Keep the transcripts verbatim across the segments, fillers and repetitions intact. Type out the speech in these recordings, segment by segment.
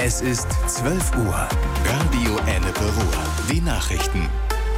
Es ist zwölf Uhr. Radio Ennepe Ruhr. Die Nachrichten.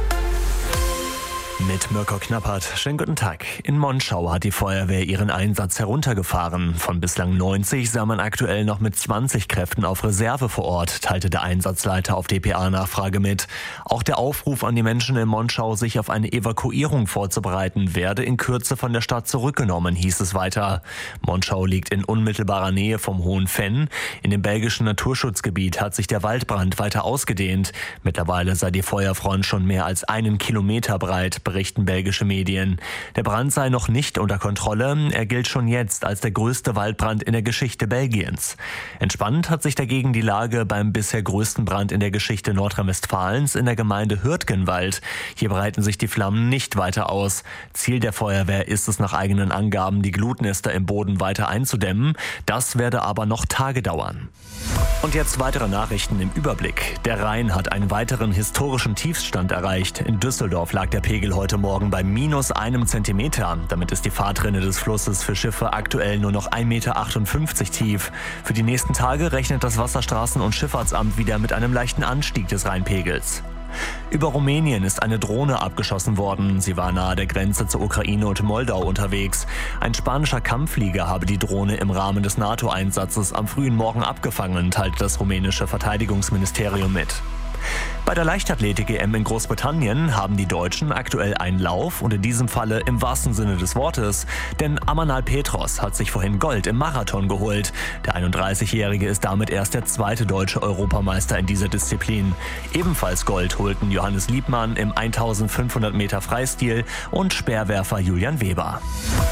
Mit Mirko Knappert. Schönen guten Tag. In Monschau hat die Feuerwehr ihren Einsatz heruntergefahren. Von bislang neunzig sei man aktuell noch mit zwanzig Kräften auf Reserve vor Ort, teilte der Einsatzleiter auf D P A-Nachfrage mit. Auch der Aufruf an die Menschen in Monschau, sich auf eine Evakuierung vorzubereiten, werde in Kürze von der Stadt zurückgenommen, hieß es weiter. Monschau liegt in unmittelbarer Nähe vom Hohen Venn. In dem belgischen Naturschutzgebiet hat sich der Waldbrand weiter ausgedehnt. Mittlerweile sei die Feuerfront schon mehr als einen Kilometer breit, berichten belgische Medien. Der Brand sei noch nicht unter Kontrolle. Er gilt schon jetzt als der größte Waldbrand in der Geschichte Belgiens. Entspannt hat sich dagegen die Lage beim bisher größten Brand in der Geschichte Nordrhein-Westfalens in der Gemeinde Hürtgenwald. Hier breiten sich die Flammen nicht weiter aus. Ziel der Feuerwehr ist es nach eigenen Angaben, die Glutnester im Boden weiter einzudämmen. Das werde aber noch Tage dauern. Und jetzt weitere Nachrichten im Überblick. Der Rhein hat einen weiteren historischen Tiefstand erreicht. In Düsseldorf lag der Pegel heute Morgen bei minus einem Zentimeter. Damit ist die Fahrtrinne des Flusses für Schiffe aktuell nur noch ein Meter achtundfünfzig tief. Für die nächsten Tage rechnet das Wasserstraßen- und Schifffahrtsamt wieder mit einem leichten Anstieg des Rheinpegels. Über Rumänien ist eine Drohne abgeschossen worden. Sie war nahe der Grenze zur Ukraine und Moldau unterwegs. Ein spanischer Kampfflieger habe die Drohne im Rahmen des NATO-Einsatzes am frühen Morgen abgefangen, teilte das rumänische Verteidigungsministerium mit. Bei der Leichtathletik-E M in Großbritannien haben die Deutschen aktuell einen Lauf und in diesem Falle im wahrsten Sinne des Wortes, denn Amanal Petros hat sich vorhin Gold im Marathon geholt. Der einunddreißigjährige ist damit erst der zweite deutsche Europameister in dieser Disziplin. Ebenfalls Gold holten Johannes Liebmann im eintausendfünfhundert Meter Freistil und Speerwerfer Julian Weber.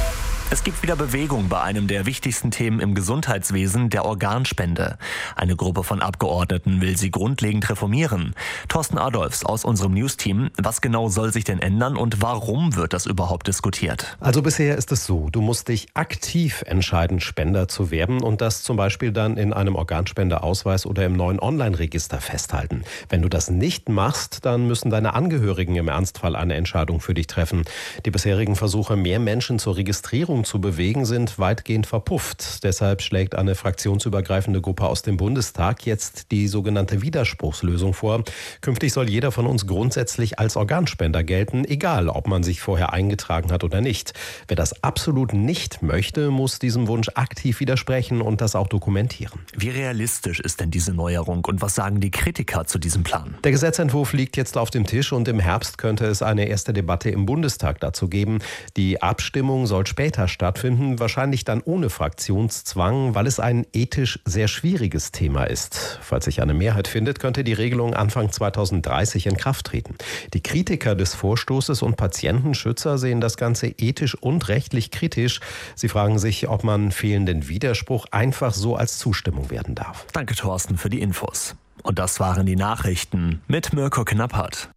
Es gibt wieder Bewegung bei einem der wichtigsten Themen im Gesundheitswesen, der Organspende. Eine Gruppe von Abgeordneten will sie grundlegend reformieren. Thorsten Adolfs aus unserem News-Team. Was genau soll sich denn ändern und warum wird das überhaupt diskutiert? Also bisher ist es so, du musst dich aktiv entscheiden, Spender zu werden und das zum Beispiel dann in einem Organspendeausweis oder im neuen Online-Register festhalten. Wenn du das nicht machst, dann müssen deine Angehörigen im Ernstfall eine Entscheidung für dich treffen. Die bisherigen Versuche, mehr Menschen zur Registrierung zu bewegen, sind weitgehend verpufft. Deshalb schlägt eine fraktionsübergreifende Gruppe aus dem Bundestag jetzt die sogenannte Widerspruchslösung vor. Künftig soll jeder von uns grundsätzlich als Organspender gelten, egal ob man sich vorher eingetragen hat oder nicht. Wer das absolut nicht möchte, muss diesem Wunsch aktiv widersprechen und das auch dokumentieren. Wie realistisch ist denn diese Neuerung und was sagen die Kritiker zu diesem Plan? Der Gesetzentwurf liegt jetzt auf dem Tisch und im Herbst könnte es eine erste Debatte im Bundestag dazu geben. Die Abstimmung soll später stattfinden, wahrscheinlich dann ohne Fraktionszwang, weil es ein ethisch sehr schwieriges Thema ist. Falls sich eine Mehrheit findet, könnte die Regelung Anfang zweitausenddreißig in Kraft treten. Die Kritiker des Vorstoßes und Patientenschützer sehen das Ganze ethisch und rechtlich kritisch. Sie fragen sich, ob man fehlenden Widerspruch einfach so als Zustimmung werten darf. Danke, Thorsten, für die Infos. Und das waren die Nachrichten mit Mirko Knappert.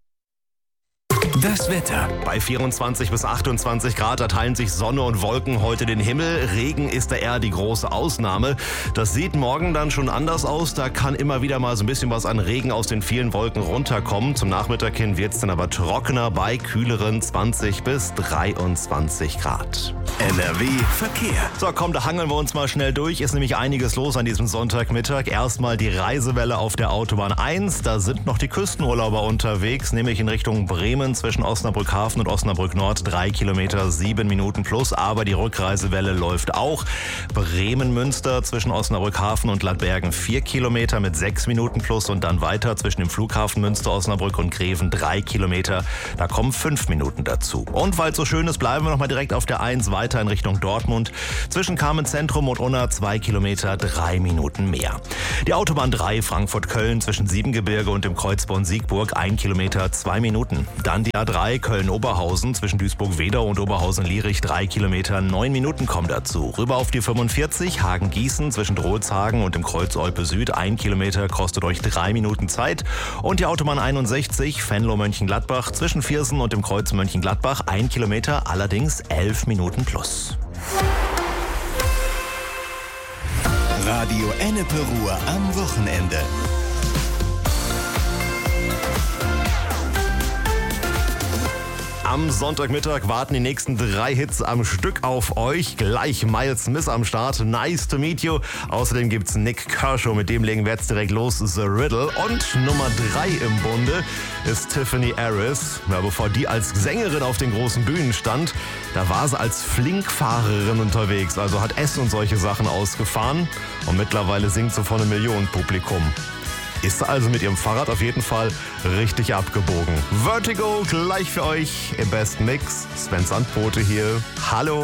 Das Wetter. Bei vierundzwanzig bis achtundzwanzig Grad, da teilen sich Sonne und Wolken heute den Himmel. Regen ist da eher die große Ausnahme. Das sieht morgen dann schon anders aus. Da kann immer wieder mal so ein bisschen was an Regen aus den vielen Wolken runterkommen. Zum Nachmittag hin wird es dann aber trockener bei kühleren zwanzig bis dreiundzwanzig Grad. N R W Verkehr. So, komm, da hangeln wir uns mal schnell durch. Ist nämlich einiges los an diesem Sonntagmittag. Erstmal die Reisewelle auf der Autobahn eins. Da sind noch die Küstenurlauber unterwegs, nämlich in Richtung Bremen zwischen Osnabrück-Hafen und Osnabrück-Nord. Drei Kilometer, sieben Minuten plus. Aber die Rückreisewelle läuft auch. Bremen-Münster zwischen Osnabrück-Hafen und Ladbergen vier Kilometer mit sechs Minuten plus. Und dann weiter zwischen dem Flughafen Münster, Osnabrück und Greven drei Kilometer. Da kommen fünf Minuten dazu. Und weil es so schön ist, bleiben wir noch mal direkt auf der eins weiter in Richtung Dortmund. Zwischen Kamenz-Zentrum und Unna zwei Kilometer, drei Minuten mehr. Die Autobahn drei Frankfurt-Köln zwischen Siebengebirge und dem Kreuzborn-Siegburg ein Kilometer, zwei Minuten. Dann die A drei Köln-Oberhausen zwischen Duisburg-Wedau und Oberhausen-Lierich drei Kilometer, neun Minuten kommen dazu. Rüber auf die fünfundvierzig Hagen-Gießen zwischen Drolshagen und dem Kreuz Olpe Süd ein Kilometer, kostet euch drei Minuten Zeit. Und die Autobahn einundsechzig Venlo-Mönchengladbach zwischen Viersen und dem Kreuz Mönchengladbach ein Kilometer, allerdings elf Minuten plus. Radio Ennepe Ruhr am Wochenende. Am Sonntagmittag warten die nächsten drei Hits am Stück auf euch. Gleich Miles Smith am Start. Nice to meet you. Außerdem gibt's Nick Kershaw, mit dem legen wir jetzt direkt los. The Riddle. Und Nummer drei im Bunde ist Tiffany Harris. Ja, bevor die als Sängerin auf den großen Bühnen stand, da war sie als Flinkfahrerin unterwegs. Also hat Essen und solche Sachen ausgefahren. Und mittlerweile singt sie vor einem Millionenpublikum. Ist also mit ihrem Fahrrad auf jeden Fall richtig abgebogen. Vertigo gleich für euch im besten Mix. Sven Sandbote hier. Hallo.